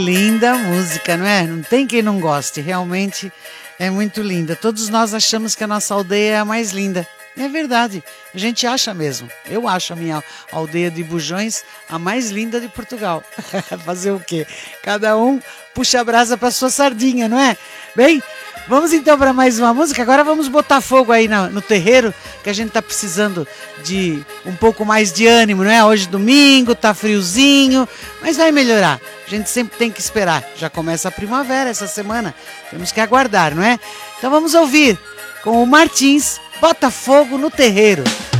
Linda música, não é? Não tem quem não goste, realmente é muito linda. Todos nós achamos que a nossa aldeia é a mais linda. É verdade, a gente acha mesmo. Eu acho a minha aldeia de Bujões a mais linda de Portugal. Fazer o quê? Cada um puxa a brasa para sua sardinha, não é? Bem, vamos então para mais uma música. Agora vamos botar fogo aí no terreiro, que a gente tá precisando de um pouco mais de ânimo, não é? Hoje domingo, tá friozinho, mas vai melhorar. A gente sempre tem que esperar. Já começa a primavera essa semana. Temos que aguardar, não é? Então vamos ouvir com o Martins, Bota Fogo no Terreiro.